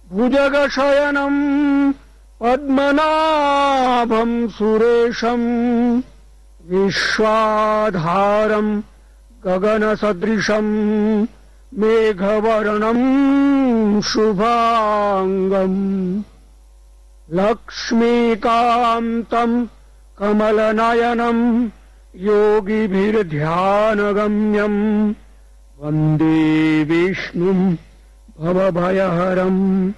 भुजगशयनम् पद्मनाभम् सुरेशम् विश्वाधारम् गगनसदृशम् मेघवर्णम् शुभाङ्गम् लक्ष्मीकान्तम् कमलनयनम् योगिभिर्ध्यानगम्यम् वन्दे विष्णुम् भवभयहरम्।